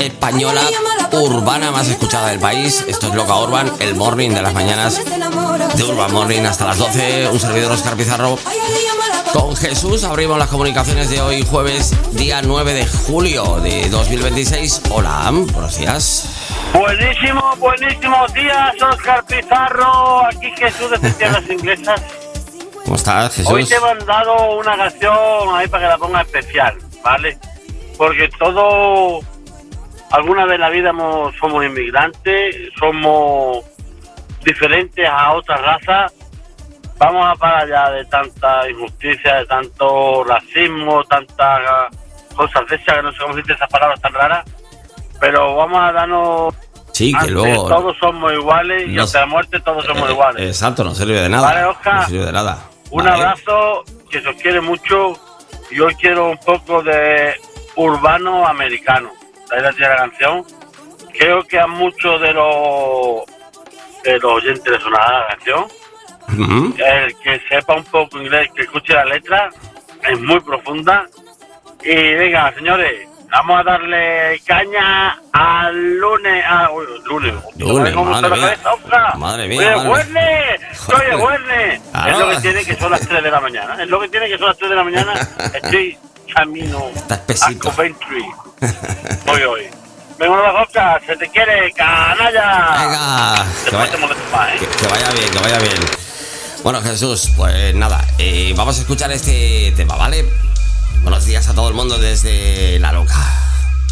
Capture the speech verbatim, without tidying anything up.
española urbana más escuchada del país. Esto es Loca Urban, el morning de las mañanas de Urban Morning hasta las doce. Un servidor, Óscar Pizarro. Con Jesús abrimos las comunicaciones de hoy, jueves, día nueve de julio de dos mil veintiséis. Hola, buenos días. Buenísimo, buenísimos días, Óscar Pizarro. Aquí Jesús de Tierras Inglesas. ¿Cómo estás, Jesús? Hoy te he mandado una canción ahí para que la ponga especial, ¿vale? Porque todo, alguna vez en la vida hemos, somos inmigrantes, somos diferentes a otras razas. Vamos a parar ya de tanta injusticia, de tanto racismo, tantas cosas de esas, que no sé cómo decir esas palabras tan raras, pero vamos a darnos... Sí, que antes, luego... todos somos iguales no, y hasta la muerte todos somos eh, iguales. Exacto, no sirve de nada. Vale, Óscar, no sirve de nada. Un vale. abrazo, que se os quiere mucho, y hoy quiero un poco de urbano americano. Ahí la tiene la canción. Creo que a muchos de los de los oyentes les sonará la canción. Uh-huh. El que sepa un poco inglés, que escuche la letra, es muy profunda. Y venga, señores, vamos a darle caña al lunes. Ah, uy, lunes. Lunes, ¿Cómo madre, está mía. La cabeza, madre mía. Oye, madre ¡Juernes! ¡Oye, Juernes! Ah, es no. lo que tiene que son las tres de la mañana. Es lo que tiene que son las tres de la mañana. Estoy camino está espesito. a Coventry. Hoy, hoy. Venga, la boca, se te quiere, canalla. Venga. Que vaya, más, ¿eh? que, que vaya bien, que vaya bien. Bueno, Jesús, pues nada, eh, vamos a escuchar este tema, ¿vale? Buenos días a todo el mundo desde La Loca.